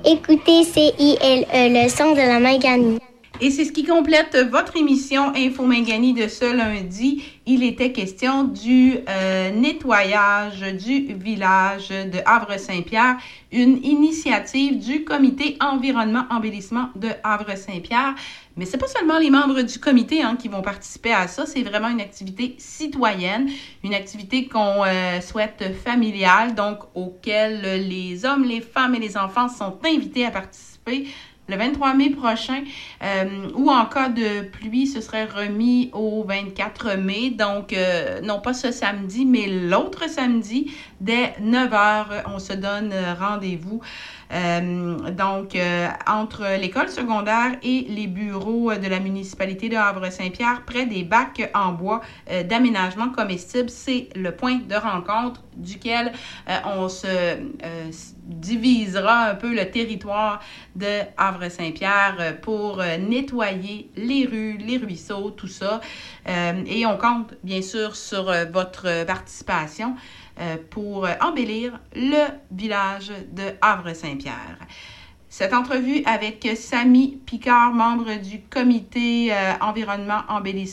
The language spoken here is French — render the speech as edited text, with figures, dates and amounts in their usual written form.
Écoutez CILE, le son de la Mangani. Et c'est ce qui complète votre émission Info Mangani de ce lundi. Il était question du nettoyage du village de Havre-Saint-Pierre, une initiative du comité environnement embellissement de Havre-Saint-Pierre. Mais c'est pas seulement les membres du comité qui vont participer à ça, c'est vraiment une activité citoyenne, une activité qu'on souhaite familiale, donc auquel les hommes, les femmes et les enfants sont invités à participer. Le 23 mai prochain, ou en cas de pluie, ce serait remis au 24 mai. Donc, non pas ce samedi, mais l'autre samedi, dès 9h, on se donne rendez-vous. Entre l'école secondaire et les bureaux de la municipalité de Havre-Saint-Pierre, près des bacs en bois d'aménagement comestible, c'est le point de rencontre duquel on se divisera un peu le territoire de Havre-Saint-Pierre pour nettoyer les rues, les ruisseaux, tout ça. Et on compte bien sûr sur votre participation pour embellir le village de Havre-Saint-Pierre. Cette entrevue avec Samy Picard, membre du comité environnement embellissement